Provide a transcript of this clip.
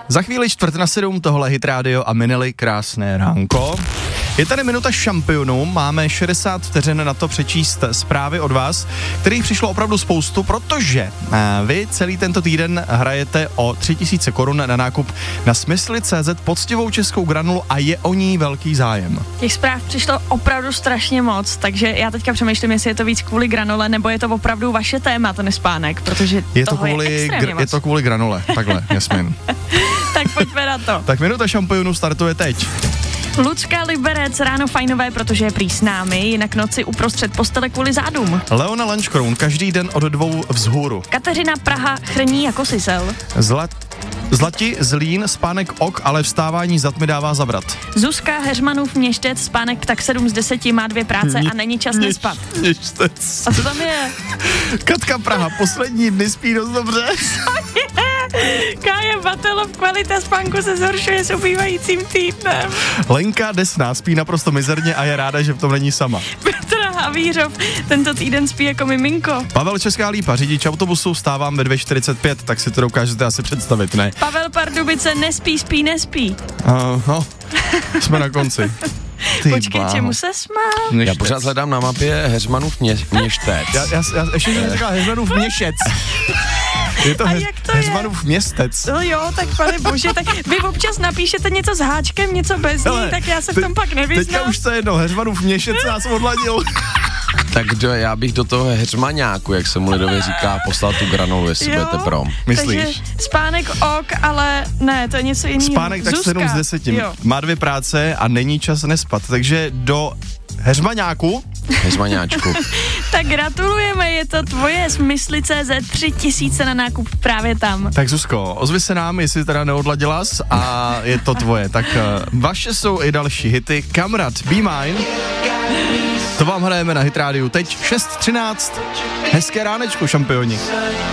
Za chvíli 6:45, tohle Hit Radio a Minely, krásné ránko. Je tady minuta šampionů, máme 60 vteřin na to přečíst zprávy od vás, kterých přišlo opravdu spoustu, protože vy celý tento týden hrajete o 3000 korun na nákup na Smysly.cz poctivou českou granulu a je o ní velký zájem. Těch zpráv přišlo opravdu strašně moc, takže já teďka přemýšlím, jestli je to víc kvůli granule, nebo je to opravdu vaše téma, ten nespánek, protože je to kvůli granule, takhle, Jasmin. Tak pojďme na to. Tak minuta šampionů startuje teď. Lucka Liberec, ráno fajnové, protože je prý s námi, jinak noci uprostřed postele kvůli zádům. Leona Lanškroun, každý den od 2 vzhůru. Kateřina Praha chrní jako sisel. Zlati Zlín, spánek ok, ale vstávání zad mi dává zabrat. Zuzka Heřmanův Měštec, spánek tak 7 z 10, má 2 práce a není čas nespat. Měštec. A co tam je? Katka Praha, poslední dny spí dost dobře. Kája Batelov, kvalita spánku se zhoršuje s ubývajícím týdnem. Lenka Desná spí naprosto mizerně a je ráda, že v tom není sama. Petra Havířov, tento týden spí jako miminko. Pavel Česká Lípa, řidič autobusu, vstávám ve 2:45, tak si to dokážete asi představit, ne? Pavel Pardubice, nespí. No, jsme na konci. Počkej, čemu se smál? Já pořád hledám na mapě Heřmanův Měštec. Já ještě jsem říkal Heřmanův Měšec. Je to Heřmanův Městec. No jo, tak pane bože, tak vy občas napíšete něco s háčkem, něco bez ní, tak já se v tom pak nevyznám. Teďka už to jedno, Heřmanův Měšec nás odladil. Tak já bych do toho heřmaňáku, jak se mu lidově říká, poslal tu granulu, jestli budete pro. Myslíš? Takže spánek ok, ale ne, to je něco jiného. Spánek tak 7 z 10. Jo. Má 2 práce a není čas nespat, takže do heřmaňáku. Heřmaňáčku. Tak gratulujeme, je to tvoje Smysly.cz 3000 na nákup právě tam. Tak Zuzko, ozvi se nám, jestli teda neodladila a je to tvoje. Tak vaše jsou i další hity. Kamrat, Be Mine. To vám hrajeme na Hit Radio teď 6:13. Hezké ránečko, šampioni.